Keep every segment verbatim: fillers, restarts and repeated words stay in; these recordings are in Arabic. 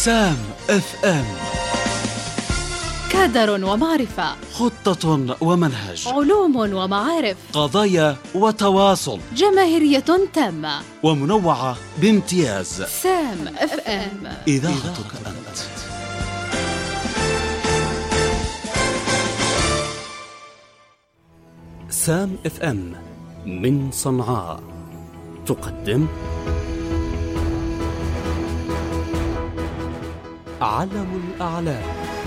سام اف ام. كادر ومعرفة، خطة ومنهج، علوم ومعارف، قضايا وتواصل، جماهيرية تامة ومنوعة بامتياز. سام اف ام، إذاعتك أنت. سام اف ام من صنعاء تقدم علم الأعلام.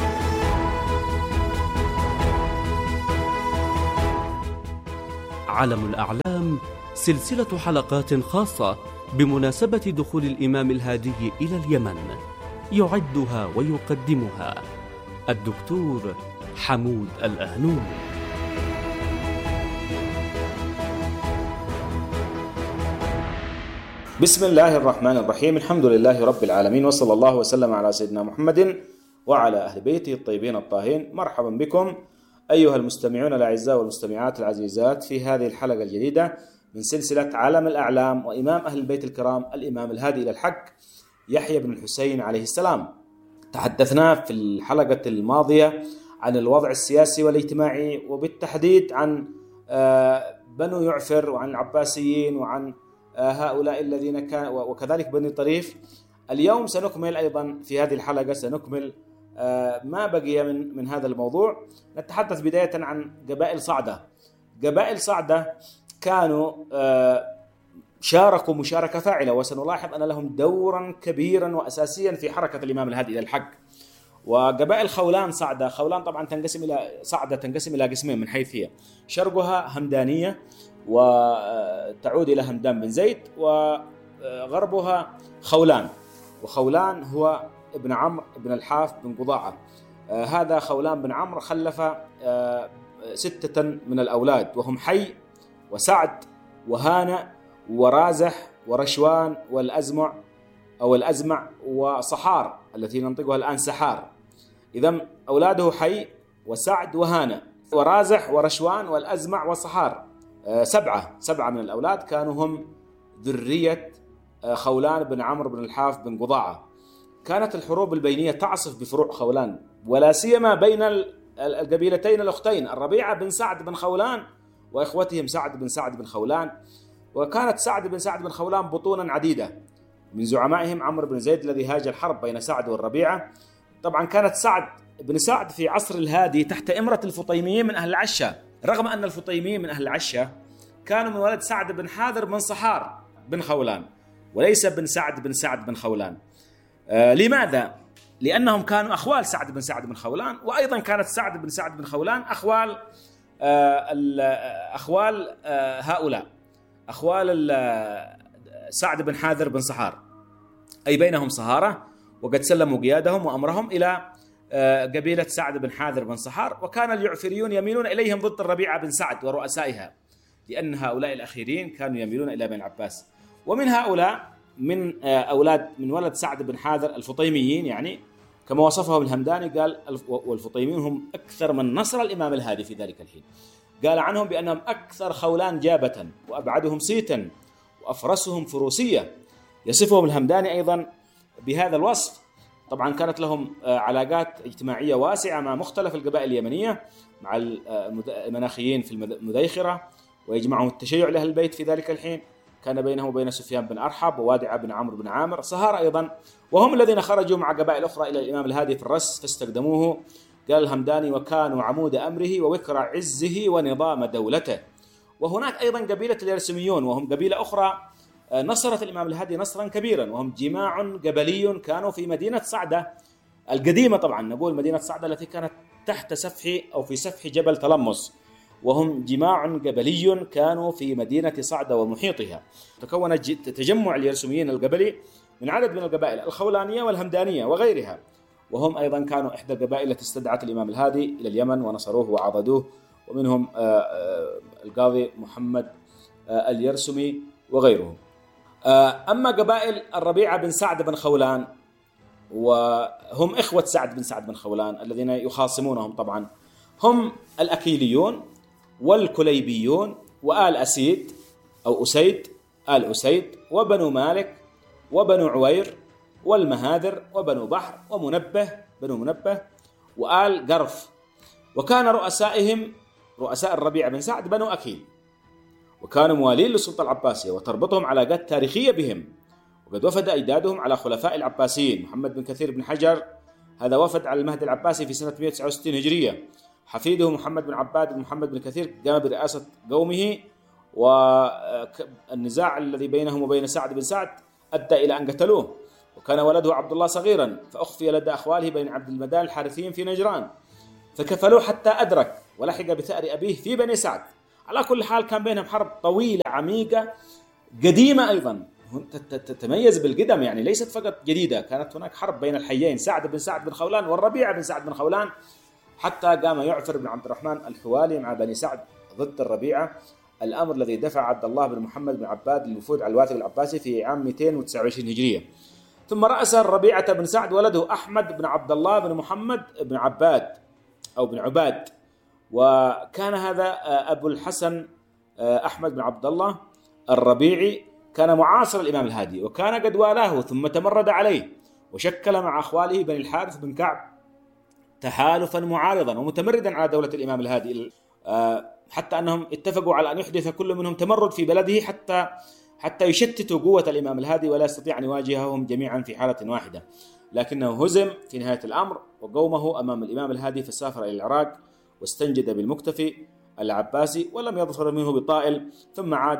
علم الأعلام سلسلة حلقات خاصة بمناسبة دخول الإمام الهادي إلى اليمن، يعدها ويقدمها الدكتور حمود الأهنومي. بسم الله الرحمن الرحيم، الحمد لله رب العالمين، وصلى الله وسلم على سيدنا محمد وعلى أهل بيته الطيبين الطاهرين. مرحبا بكم أيها المستمعون الأعزاء والمستمعات العزيزات في هذه الحلقة الجديدة من سلسلة علم الأعلام وإمام أهل البيت الكرام الإمام الهادي إلى الحق يحيى بن الحسين عليه السلام. تحدثنا في الحلقة الماضية عن الوضع السياسي والاجتماعي، وبالتحديد عن بنو يعفر وعن العباسيين وعن هؤلاء الذين كان وكذلك بني طريف. اليوم سنكمل أيضا في هذه الحلقة سنكمل ما بقي من من هذا الموضوع. نتحدث بداية عن قبائل صعدة. قبائل صعدة كانوا شاركوا مشاركة فاعلة، وسنلاحظ أن لهم دورا كبيرا وأساسيا في حركة الإمام الهادي إلى الحق. وقبائل خولان صعدة، خولان طبعا تنقسم إلى صعدة تنقسم إلى قسمين من حيث هي شرقها همدانية وتعود إلى همدان بن زيد، وغربها خولان، وخولان هو ابن عمرو بن الحاف بن قضاعة. آه هذا خولان بن عمرو خلف آه ستة من الأولاد، وهم حي وسعد وهانة ورازح ورشوان والأزمع أو الأزمع وصحار التي ننطقها الآن سحار. إذن أولاده حي وسعد وهانة ورازح ورشوان والأزمع وصحار، آه سبعة سبعة من الأولاد كانوا هم ذرية آه خولان بن عمرو بن الحاف بن قضاعة. كانت الحروب البينية تعصف بفروع خولان، ولا سيما بين القبيلتين الأختين الربيعة بن سعد بن خولان وإخوتهم سعد بن سعد بن خولان. وكانت سعد بن سعد بن خولان بطونا عديدة، من زعمائهم عمرو بن زيد الذي هاج الحرب بين سعد والربيعة. طبعا كانت سعد بن سعد في عصر الهادي تحت إمرة الفطيميين من أهل العشة، رغم أن الفطيميين من أهل العشة كانوا من ولد سعد بن حاذر بن صحار بن خولان، وليس بن سعد بن سعد بن خولان. آه لماذا؟ لأنهم كانوا أخوال سعد بن سعد بن خولان، وأيضا كانت سعد بن سعد بن خولان أخوال آه أخوال آه هؤلاء أخوال سعد بن حاذر بن صحار، أي بينهم صهارة، وقد سلموا قيادهم وأمرهم إلى آه قبيلة سعد بن حاذر بن صحار. وكان اليعفريون يميلون إليهم ضد الربيعة بن سعد ورؤسائها، لأن هؤلاء الأخيرين كانوا يميلون إلى بن العباس. ومن هؤلاء من أولاد من ولد سعد بن حاذر الفطيميين، يعني كما وصفهم الهمداني قال والفطيميين هم أكثر من نصر الإمام الهادي في ذلك الحين. قال عنهم بأنهم أكثر خولان جابة وأبعدهم صيتا وأفرسهم فروسية. يصفهم الهمداني أيضا بهذا الوصف. طبعا كانت لهم علاقات اجتماعية واسعة مع مختلف القبائل اليمنية، مع المناخيين في المديخرة، ويجمعهم التشيع لأهل البيت في ذلك الحين. كان بينه وبين سفيان بن أرحب ووادع بن عمرو بن عامر صهار أيضا، وهم الذين خرجوا مع قبائل أخرى إلى الإمام الهادي في الرس فاستخدموه. قال الهمداني وكانوا عمود أمره ووكر عزه ونظام دولته. وهناك أيضا قبيلة اليرسميون، وهم قبيلة أخرى نصرت الإمام الهادي نصرا كبيرا، وهم جماع قبلي كانوا في مدينة صعدة القديمة. طبعا نقول مدينة صعدة التي كانت تحت سفح أو في سفح جبل تلمس، وهم جماع قبلي كانوا في مدينة صعدة ومحيطها. تكون تجمع اليرسميين القبلي من عدد من القبائل الخولانية والهمدانية وغيرها، وهم أيضا كانوا إحدى القبائل التي استدعت الإمام الهادي إلى اليمن ونصروه وعضدوه، ومنهم القاضي محمد اليرسمي وغيره. أما قبائل الربيعة بن سعد بن خولان، وهم إخوة سعد بن سعد بن خولان الذين يخاصمونهم، طبعا هم الأكيليون والكليبيون وآل أسيد أو أسيد آل أسيد وبنو مالك وبنو عوير والمهاذر وبنو بحر ومنبه بنو منبه وآل قرف. وكان رؤسائهم رؤساء الربيع بن سعد بنو أكيل، وكانوا موالين للسلطة العباسية وتربطهم علاقات تاريخية بهم. وقد وفد أجدادهم على خلفاء العباسيين. محمد بن كثير بن حجر هذا وفد على المهدي العباسي في سنة مئة وتسعة وستين هجرية. حفيده محمد بن عباد بن محمد بن كثير قام برئاسة قومه، والنزاع الذي بينهم وبين سعد بن سعد أدى إلى أن قتلوه. وكان ولده عبد الله صغيرا فأخفي لدى أخواله بين عبد المدان الحارثيين في نجران، فكفلوه حتى أدرك ولحق بثأر أبيه في بني سعد. على كل حال كان بينهم حرب طويلة عميقة قديمة أيضا تتميز بالقدم، يعني ليست فقط جديدة. كانت هناك حرب بين الحيين سعد بن سعد بن خولان والربيع بن سعد بن خولان، حتى قام يعفر بن عبد الرحمن الحوالي مع بني سعد ضد الربيعة، الأمر الذي دفع عبد الله بن محمد بن عباد للوفود على الواثق العباسي في عام مئتين وتسعة وعشرين هجرية. ثم رأس الربيعة بن سعد ولده أحمد بن عبد الله بن محمد بن عباد أو بن عباد، وكان هذا أبو الحسن أحمد بن عبد الله الربيعي، كان معاصر الإمام الهادي، وكان قد والاه ثم تمرد عليه، وشكل مع أخواله بني الحارث بن كعب تحالفا معارضا ومتمردا على دولة الإمام الهادي، حتى أنهم اتفقوا على أن يحدث كل منهم تمرد في بلده حتى حتى يشتتوا قوة الإمام الهادي ولا يستطيع أن يواجههم جميعا في حالة واحدة. لكنه هزم في نهاية الأمر وقومه أمام الإمام الهادي، فسافر إلى العراق واستنجد بالمكتفي العباسي ولم يظفر منه بطائل، ثم عاد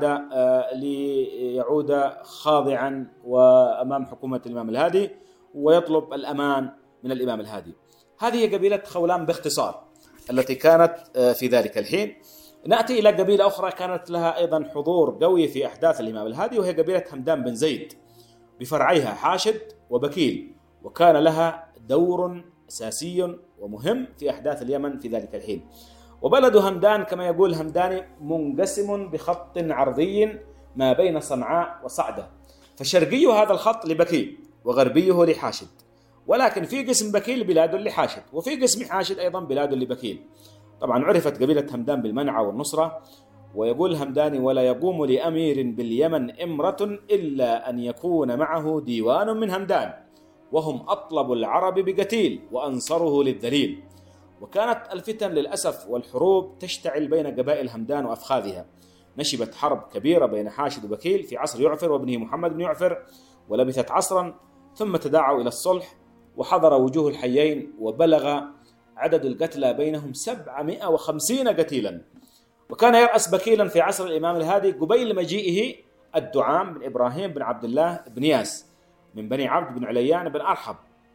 ليعود خاضعا وأمام حكومة الإمام الهادي ويطلب الأمان من الإمام الهادي. هذه قبيلة خولان باختصار التي كانت في ذلك الحين. نأتي إلى قبيلة أخرى كانت لها أيضا حضور قوي في أحداث الإمام الهادي، وهي قبيلة همدان بن زيد بفرعيها حاشد وبكيل، وكان لها دور أساسي ومهم في أحداث اليمن في ذلك الحين. وبلد همدان كما يقول همداني منقسم بخط عرضي ما بين صنعاء وصعدة، فشرقي هذا الخط لبكيل وغربيه لحاشد، ولكن في قسم بكيل بلاد لحاشد، وفي قسم حاشد أيضا بلاد لبكيل. طبعا عرفت قبيلة همدان بالمنعة والنصرة. ويقول همداني: ولا يقوم لأمير باليمن إمرة إلا أن يكون معه ديوان من همدان، وهم أطلب العرب بقتيل وأنصره للذليل. وكانت الفتن للأسف والحروب تشتعل بين قبائل همدان وأفخاذها. نشبت حرب كبيرة بين حاشد وبكيل في عصر يعفر وابنه محمد بن يعفر، ولبثت عصرا ثم تداعوا إلى الصلح وحضر وجوه الحيين، وبلغ عدد القتلى بينهم سبعمائة وخمسين قتيلا. وكان يرأس بكيلا في عصر الإمام الهادي قبيل مجيئه الدعام بن إبراهيم بن عبد الله بن ياس من بني عبد بن عليان بن أرحب.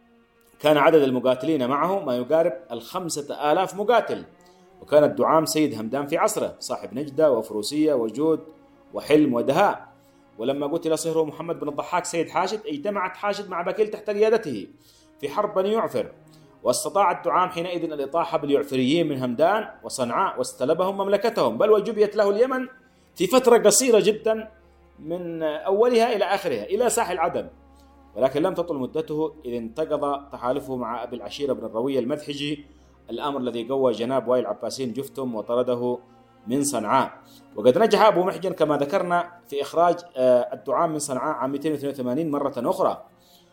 كان عدد المقاتلين معه ما يقارب الخمسة آلاف مقاتل. وكان الدعام سيد همدان في عصره، صاحب نجدة وفروسية وجود وحلم ودهاء. ولما قتل صهره محمد بن الضحاك سيد حاشد، اجتمعت حاشد مع بكيل تحت قيادته في حرب بني يعفر، واستطاع الدعام حينئذ الإطاحة باليعفريين من همدان وصنعاء واستلبهم مملكتهم، بل وجبيت له اليمن في فترة قصيرة جدا من أولها إلى آخرها إلى ساحل عدن. ولكن لم تطل مدته إذ انتقض تحالفه مع أبي العشيرة بن الروية المدحجي، الأمر الذي قوى جناب وايل العباسيين جفتم وطرده من صنعاء. وقد نجح أبو محجن كما ذكرنا في إخراج الدعام من صنعاء عام مئتين واثنين وثمانين مرة أخرى.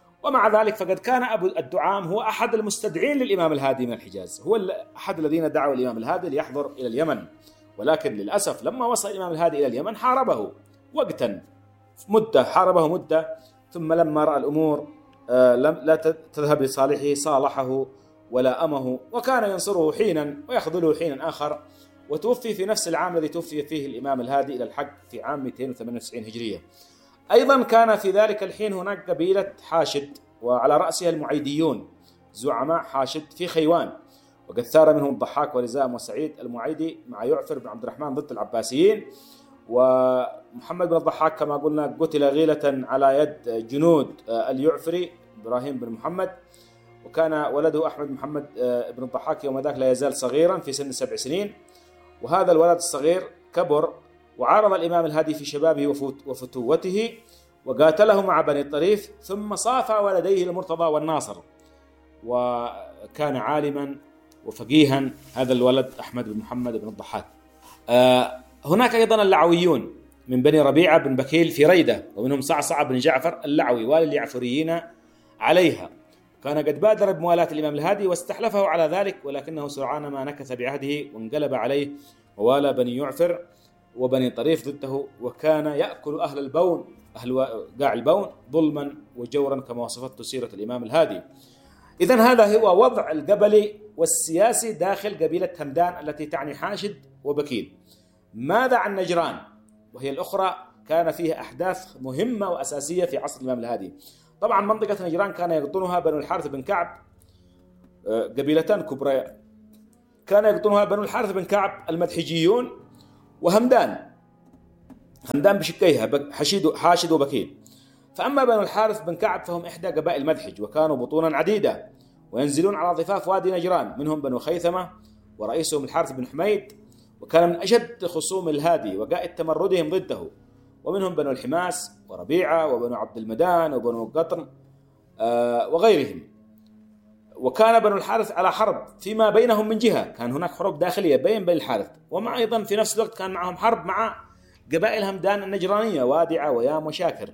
ومع ذلك فقد كان أبو الدعام هو أحد المستدعين للإمام الهادي من الحجاز، هو أحد الذين دعوا الإمام الهادي ليحضر إلى اليمن. ولكن للأسف لما وصل الإمام الهادي إلى اليمن حاربه وقتا مدة حاربه مدة ثم لما رأى الأمور لا تذهب لصالحه صالحه ولامه، وكان ينصره حينا ويخذله حينا آخر، وتوفي في نفس العام الذي توفي فيه الإمام الهادي إلى الحق في عام مئتين وثمانية وتسعين هجرية. أيضا كان في ذلك الحين هناك قبيلة حاشد وعلى رأسها المعيديون زعماء حاشد في خيوان، وقد ثار منهم الضحاك ورزام وسعيد المعيدي مع يعفر بن عبد الرحمن ضد العباسيين. ومحمد بن الضحاك كما قلنا قتل غيلة على يد جنود اليعفري إبراهيم بن محمد، وكان ولده أحمد محمد بن الضحاك يوم ذاك لا يزال صغيرا في سن سبع سنين. وهذا الولد الصغير كبر وعارض الإمام الهادي في شبابه وفتوته وقاتله مع بني الطريف، ثم صافى ولديه المرتضى والناصر، وكان عالما وفقيها هذا الولد أحمد بن محمد بن الضحاك. آه هناك أيضا اللعويون من بني ربيعة بن بكيل في ريدة، ومنهم صعصع بن جعفر اللعوي والي اليعفريين عليها. كان قد بادر بموالاة الإمام الهادي واستحلفه على ذلك، ولكنه سرعان ما نكث بعهده وانقلب عليه ووالى بني يعفر وبني طريف ضده، وكان يأكل أهل البون أهل قاع البون ظلما وجورا كما وصفته سيرة الإمام الهادي. إذن هذا هو وضع القبلي والسياسي داخل قبيلة همدان التي تعني حاشد وبكيل. ماذا عن نجران وهي الأخرى؟ كان فيها أحداث مهمة وأساسية في عصر الإمام الهادي. طبعا منطقة نجران كان يقطنها بنو الحارث بن كعب، قبيلتان كبرى كان يقطنها بنو الحارث بن كعب المدحجيون وهمدان، همدان بشكيها حشيد حاشد وبكيل. فأما بنو الحارث بن كعب فهم إحدى قبائل مدحج، وكانوا بطونا عديدة وينزلون على ضفاف وادي نجران، منهم بنو خيثمة ورئيسهم الحارث بن حميد، وكان من أشد خصوم الهادي وقائد تمردهم ضده، ومنهم بنو الحماس وربيعة وبنو عبد المدان وبنو قطن وغيرهم. وكان بنو الحارث على حرب فيما بينهم من جهة، كان هناك حروب داخلية بين بني الحارث، ومع أيضا في نفس الوقت كان معهم حرب مع قبائل همدان النجرانية وادعة ويام وشاكر.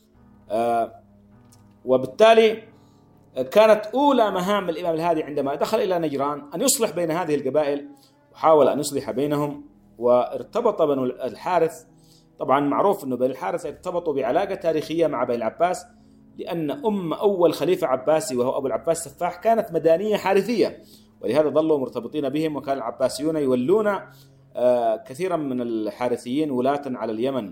وبالتالي كانت أولى مهام الإمام الهادي عندما دخل إلى نجران أن يصلح بين هذه القبائل، وحاول أن يصلح بينهم. وارتبط بنو الحارث، طبعا معروف أنه بني الحارث ارتبطوا بعلاقة تاريخية مع بني العباس، لأن أم أول خليفة عباسي وهو أبو العباس سفاح كانت مدانية حارثية، ولهذا ظلوا مرتبطين بهم. وكان العباسيون يولون كثيرا من الحارثيين ولاة على اليمن،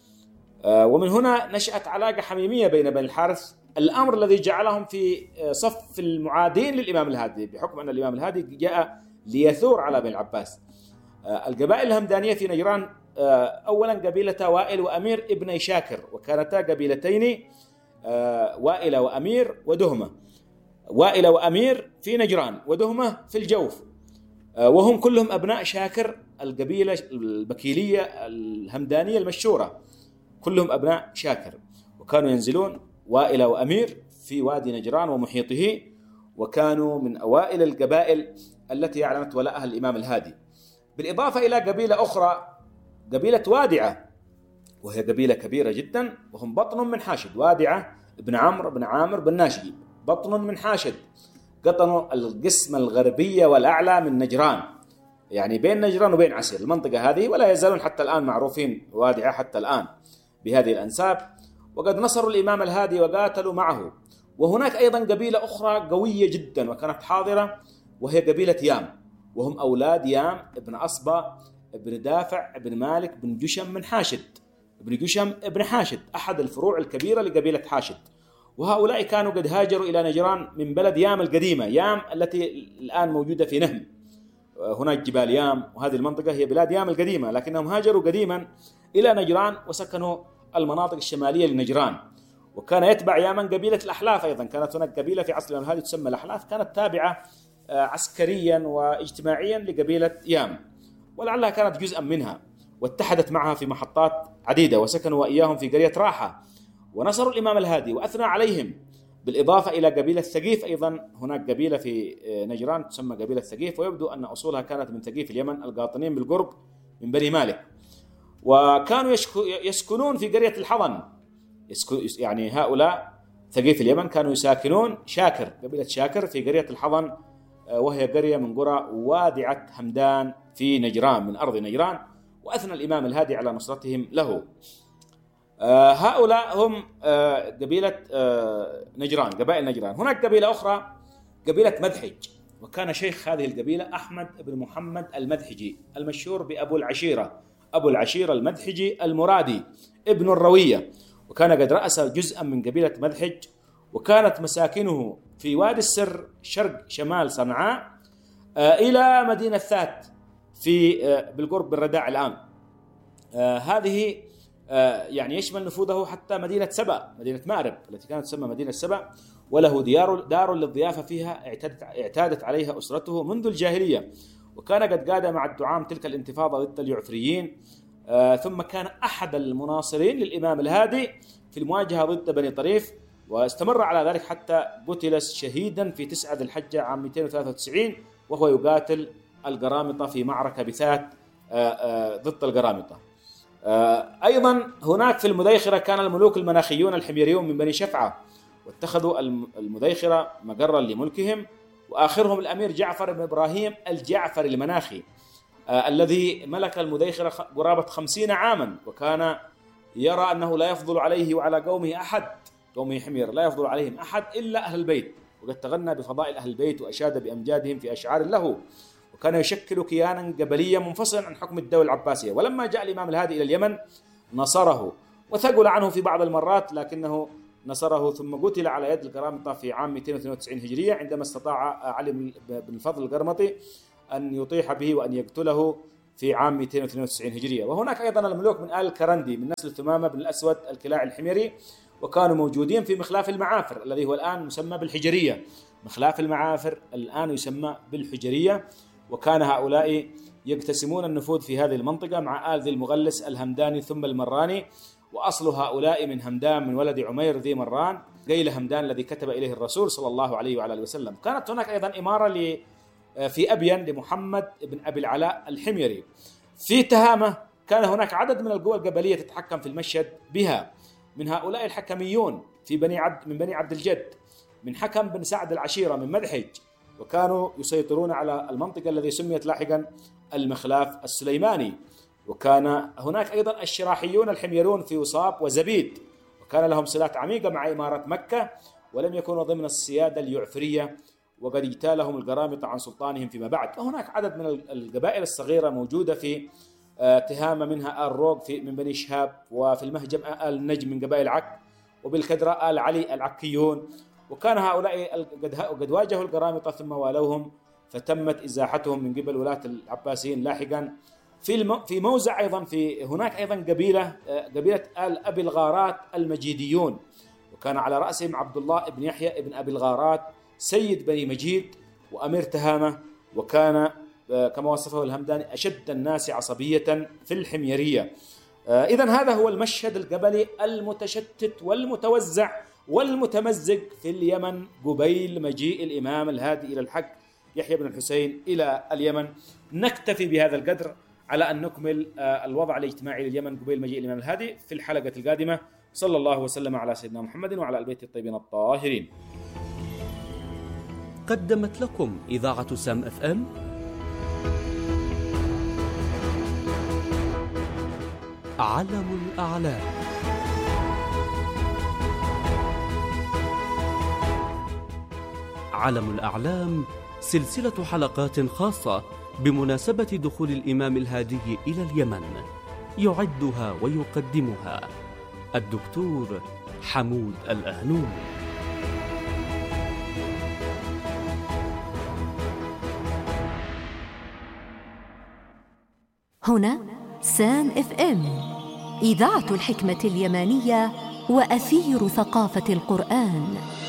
ومن هنا نشأت علاقة حميمية بين بني الحارث، الأمر الذي جعلهم في صف المعادين للإمام الهادي، بحكم أن الإمام الهادي جاء ليثور على بني العباس. القبائل الهمدانية في نجران أولا قبيلة وائل وأمير ابن شاكر، وكانتا قبيلتين وائل وأمير ودهمة. وائل وأمير في نجران ودهمة في الجوف، وهم كلهم أبناء شاكر القبيلة البكيلية الهمدانية المشهورة، كلهم أبناء شاكر. وكانوا ينزلون وائل وأمير في وادي نجران ومحيطه، وكانوا من أوائل القبائل التي أعلنت ولاءها الإمام الهادي. بالإضافة إلى قبيلة أخرى، قبيلة وادعة، وهي قبيلة كبيرة جدا، وهم بطن من حاشد. وادعة ابن عمرو بن عامر بن ناشي بطن من حاشد، قطنوا القسم الغربية والأعلى من نجران، يعني بين نجران وبين عسير المنطقة هذه، ولا يزالون حتى الآن معروفين وادعة حتى الآن بهذه الأنساب. وقد نصروا الإمام الهادي وقاتلوا معه. وهناك أيضا قبيلة أخرى قوية جدا وكانت حاضرة، وهي قبيلة يام، وهم أولاد يام ابن أصبا ابن دافع ابن مالك بن جشم من حاشد، ابن جشم ابن حاشد أحد الفروع الكبيرة لقبيلة حاشد. وهؤلاء كانوا قد هاجروا إلى نجران من بلد يام القديمة، يام التي الآن موجودة في نهم، هناك جبال يام، وهذه المنطقة هي بلاد يام القديمة، لكنهم هاجروا قديما إلى نجران وسكنوا المناطق الشمالية لنجران. وكان يتبع ياما قبيلة الأحلاف أيضا، كانت هناك قبيلة في عصر الإمام الهادي تسمى الأحلاف، كانت تابعة عسكريا واجتماعيا لقبيلة يام، ولعلها كانت جزءا منها، واتحدت معها في محطات عديدة، وسكنوا وإياهم في قرية راحة، ونصروا الإمام الهادي وأثنى عليهم. بالإضافة إلى قبيلة ثقيف أيضا، هناك قبيلة في نجران تسمى قبيلة ثقيف، ويبدو أن أصولها كانت من ثقيف اليمن القاطنين بالقرب من بني مالك. وكانوا يسكنون في قرية الحضن، يعني هؤلاء ثقيف اليمن كانوا يساكنون شاكر، قبيلة شاكر في قرية الحضن، وهي قرية من قرى وادعة همدان في نجران من أرض نجران، وأثنى الإمام الهادي على نصرتهم له. هؤلاء هم قبيلة نجران، قبائل نجران. هناك قبيلة أخرى قبيلة مدحج، وكان شيخ هذه القبيلة أحمد بن محمد المدحجي المشهور بأبو العشيرة، أبو العشيرة المدحجي المرادي ابن الروية، وكان قد رأس جزءا من قبيلة مدحج، وكانت مساكنه في وادي السر شرق شمال صنعاء إلى مدينة ثات في بالقرب من رداع الآن. هذه يعني يشمل نفوذه حتى مدينة سبأ، مدينة مأرب التي كانت تسمى مدينة سبأ، وله ديار دار للضيافة فيها اعتادت, اعتادت عليها أسرته منذ الجاهلية، وكان قد قاد مع الدعام تلك الانتفاضة ضد اليعفريين. آه ثم كان أحد المناصرين للإمام الهادي في المواجهة ضد بني طريف، واستمر على ذلك حتى قتل شهيدا في تسعة ذي الحجة عام مئتين وثلاثة وتسعين وهو يقاتل القرامطة في معركة بثات آه آه ضد القرامطة. آه أيضا هناك في المديخرة كان الملوك المناخيون الحميريون من بني شفعة، واتخذوا المذيخرة مقرا لملكهم، وآخرهم الأمير جعفر بن إبراهيم الجعفري المناخي آه الذي ملك المذيخرة قرابة خمسين عاما، وكان يرى أنه لا يفضل عليه وعلى قومه أحد، قومه حمير لا يفضل عليهم أحد إلا أهل البيت، وقد تغنى بفضائل أهل البيت وأشاد بأمجادهم في أشعار له، وكان يشكل كيانا قبليا منفصلا عن حكم الدولة العباسية. ولما جاء الإمام الهادي إلى اليمن نصره، وثقل عنه في بعض المرات لكنه نصره، ثم قتل على يد القرامطة في عام مئتين واثنين وتسعين هجرية عندما استطاع علي بن الفضل القرمطي أن يطيح به وأن يقتله في عام مئتين واثنين وتسعين هجرية. وهناك أيضا الملوك من آل الكرندي من نسل ثمامة بن الأسود الكلاعي الحميري، وكانوا موجودين في مخلاف المعافر الذي هو الآن مسمى بالحجرية. مخلاف المعافر الآن يسمى بالحجرية، وكان هؤلاء يقتسمون النفوذ في هذه المنطقة مع آل ذي المغلس الهمداني ثم المراني، وأصل هؤلاء من همدان من ولد عمير ذي مران قيل همدان الذي كتب إليه الرسول صلى الله عليه وعلى آله وسلم. كانت هناك أيضا إمارة ل في أبين لمحمد بن أبي العلاء الحميري. في تهامة كان هناك عدد من القوى القبلية تتحكم في المشهد بها، من هؤلاء الحكميون في بني عبد من بني عبد الجد، من حكم بن سعد العشيرة من مدحج، وكانوا يسيطرون على المنطقة الذي سميت لاحقا المخلاف السليماني. وكان هناك أيضا الشراحيون الحميرون في وصاب وزبيد، وكان لهم صلات عميقة مع إمارة مكة، ولم يكونوا ضمن السيادة اليعفرية، وقد اجتالهم القرامطة عن سلطانهم فيما بعد. وهناك عدد من القبائل الصغيرة موجودة في تهامة، منها آل روق في من بني شهاب، وفي المهجم آل النجم من قبائل عك، وبالكدرة آل علي العكيون. وكان هؤلاء قد واجهوا القرامطة ثم والوهم، فتمت إزاحتهم من قبل ولاة العباسيين لاحقا. في في موزع أيضا في هناك أيضا قبيلة قبيلة آل أبي الغارات المجيديون، وكان على رأسهم عبد الله بن يحيى بن أبي الغارات سيد بني مجيد وأمير تهامة، وكان كما وصفه الهمداني أشد الناس عصبية في الحميرية. إذن هذا هو المشهد القبلي المتشتت والمتوزع والمتمزق في اليمن قبيل مجيء الإمام الهادي إلى الحق يحيى بن الحسين إلى اليمن. نكتفي بهذا القدر على أن نكمل الوضع الاجتماعي لليمن قبيل مجيء الإمام الهادي في الحلقة القادمة. صلى الله وسلم على سيدنا محمد وعلى البيت الطيبين الطاهرين. قدمت لكم إذاعة سام اف ام علم الأعلام. علم الأعلام سلسلة حلقات خاصة بمناسبة دخول الإمام الهادي إلى اليمن، يعدها ويقدمها الدكتور حمود الأهنون. هنا سام اف ام، إذاعة الحكمة اليمانية وأثير ثقافة القرآن.